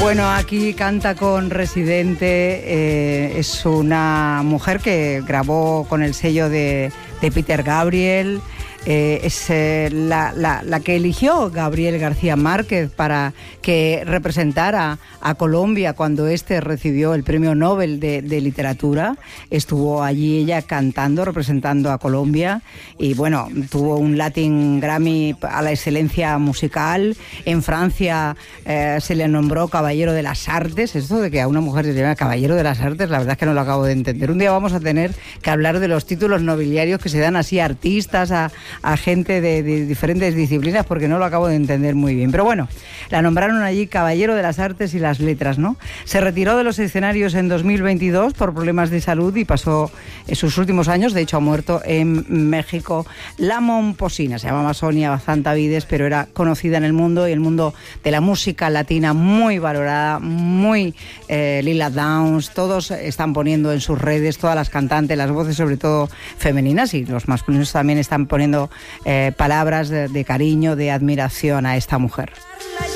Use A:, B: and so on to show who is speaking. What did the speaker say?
A: Bueno, aquí canta con Residente, es una mujer que grabó con el sello de Peter Gabriel, es la que eligió Gabriel García Márquez para que representara a Colombia cuando recibió el Premio Nobel de Literatura. Estuvo allí ella cantando, representando a Colombia, y bueno, tuvo un Latin Grammy a la excelencia musical. En Francia se le nombró Caballero de las Artes. Esto de que a una mujer se le llama Caballero de las Artes, la verdad es que no lo acabo de entender. Un día vamos a tener que hablar de los títulos nobiliarios que se dan así a artistas, a gente de diferentes disciplinas, porque no lo acabo de entender muy bien. Pero bueno, la nombraron allí Caballero de las Artes y las Letras, ¿no? Se retiró de los escenarios en 2022 por problemas de salud y pasó sus últimos años, de hecho ha muerto en México. La momposina, se llamaba Sonia Bazantavides, pero era conocida en el mundo, y el mundo de la música latina muy valorada, muy Lila Downs, todos están poniendo en sus redes, todas las cantantes, las voces sobre todo femeninas, y los masculinos también están poniendo palabras de cariño, de admiración a esta mujer.